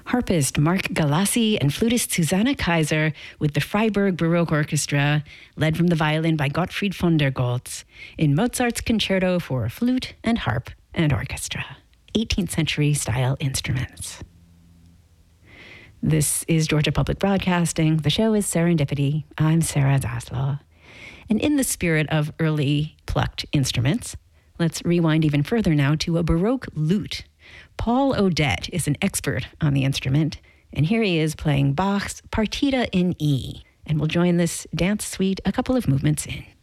Harpist Mark Galassi and flutist Susanna Kaiser with the Freiburg Baroque Orchestra, led from the violin by Gottfried von der Goltz, in Mozart's concerto for flute and harp and orchestra. 18th century style instruments. This is Georgia Public Broadcasting. The show is Serendipity. I'm Sarah Zaslow. And in the spirit of early plucked instruments, let's rewind even further now to a Baroque lute. Paul Odette is an expert on the instrument, and here he is playing Bach's Partita in E. And we'll join this dance suite a couple of movements in.